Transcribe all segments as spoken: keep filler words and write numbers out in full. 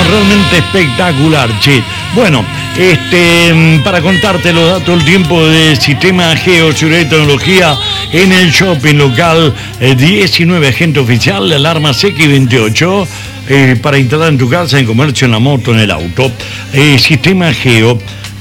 realmente espectacular, che. Bueno, este, para contarte los datos, el tiempo de Sistema Geo, Seguridad y Tecnología en el shopping local, eh, diecinueve, agente oficial, la alarma C X veintiocho, eh, para instalar en tu casa, en comercio, en la moto, en el auto. Eh, Sistema Geo,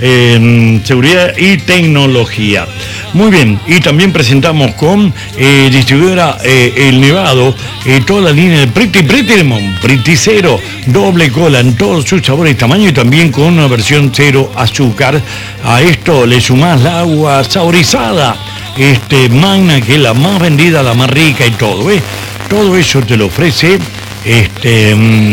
eh, Seguridad y Tecnología. Muy bien, y también presentamos con eh, distribuidora eh, El Nevado, eh, toda la línea de Pretty Pretty Lemon, Pretty Cero, doble cola en todos sus sabores y tamaño, y también con una versión cero azúcar. A esto le sumás la agua saborizada, este, Magna, que es la más vendida, la más rica y todo, ¿eh? Todo eso te lo ofrece este,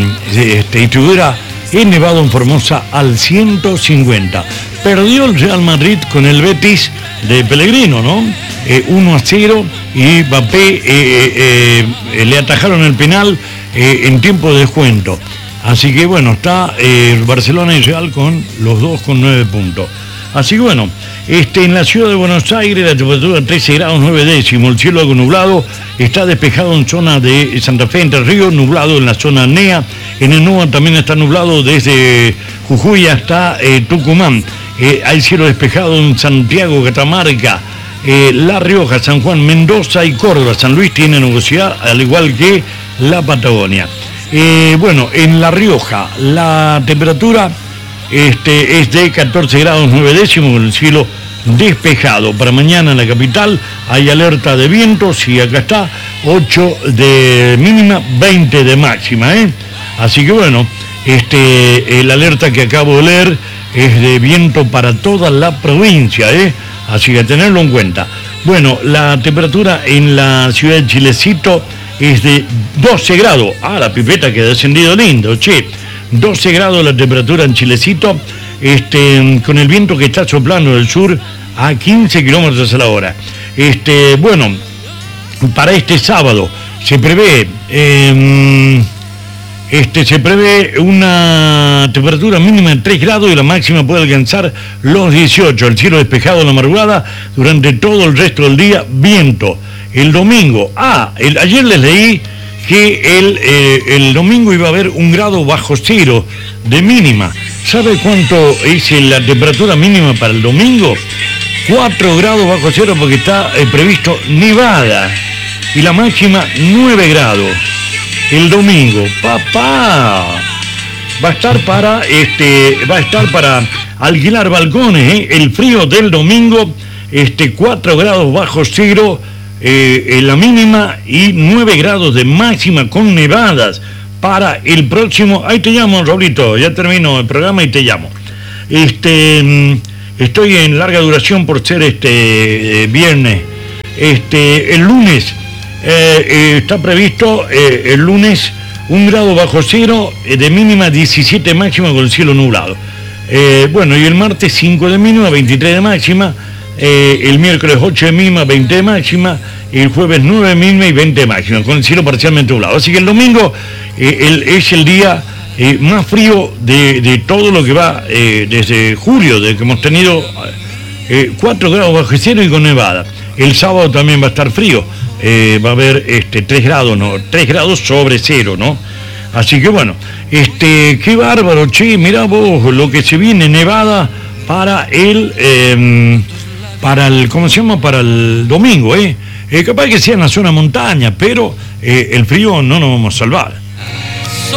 este, distribuidora El Nevado en Formosa al ciento cincuenta. Perdió el Real Madrid con el Betis de Pellegrino, ¿no? Eh, uno a cero, y Mbappé eh, eh, eh, le atajaron el penal eh, en tiempo de descuento. Así que bueno, está eh, Barcelona y Real con los dos con nueve puntos. Así que bueno, este, en la ciudad de Buenos Aires la temperatura trece grados nueve décimos, el cielo algo nublado, está despejado en zona de Santa Fe, Entre Ríos, nublado en la zona N E A, en el Nua también está nublado desde Jujuy hasta eh, Tucumán. Eh, hay cielo despejado en Santiago, Catamarca, eh, La Rioja, San Juan, Mendoza y Córdoba. San Luis tiene nubosidad, al igual que la Patagonia. Eh, bueno, en La Rioja la temperatura este, es de catorce grados nueve décimos, el cielo despejado. Para mañana en la capital hay alerta de vientos y acá está ocho de mínima, veinte de máxima, ¿eh? Así que bueno, este, el alerta que acabo de leer es de viento para toda la provincia, ¿eh? Así que tenerlo en cuenta. Bueno, la temperatura en la ciudad de Chilecito es de doce grados. Ah, la pipeta que ha descendido lindo, che. doce grados la temperatura en Chilecito, este, con el viento que está soplando del sur a quince kilómetros a la hora. Este, bueno, para este sábado se prevé... Eh, Este, se prevé una temperatura mínima de tres grados y la máxima puede alcanzar los dieciocho. El cielo despejado en la madrugada, durante todo el resto del día, viento. El domingo, ah, el, ayer les leí que el, eh, el domingo iba a haber un grado bajo cero de mínima. ¿Sabe cuánto es la temperatura mínima para el domingo? cuatro grados bajo cero, porque está eh, previsto nevada. Y la máxima nueve grados. El domingo, papá, va a estar para este, va a estar para alquilar balcones, ¿eh? El frío del domingo, este, cuatro grados bajo cero eh, en la mínima y nueve grados de máxima con nevadas para el próximo. Ahí te llamo, Raulito, ya termino el programa y te llamo. Este, estoy en larga duración por ser este viernes. Este, el lunes. Eh, eh, está previsto eh, el lunes un grado bajo cero, eh, de mínima diecisiete máxima con el cielo nublado. Eh, bueno, y el martes cinco de mínima, veintitrés de máxima, eh, el miércoles ocho de mínima, veinte de máxima, el jueves nueve de mínima y veinte de máxima, con el cielo parcialmente nublado. Así que el domingo eh, el, es el día eh, más frío de, de todo lo que va eh, desde julio, desde que hemos tenido eh, cuatro grados bajo cero y con nevada. El sábado también va a estar frío. Eh, va a haber este, tres grados, ¿no? tres grados sobre cero, ¿no? Así que bueno, este, qué bárbaro, che, mirá vos lo que se viene, nevada para el, eh, para el, ¿cómo se llama? Para el domingo, ¿eh? eh capaz que sea en la zona montaña, pero eh, el frío no nos vamos a salvar.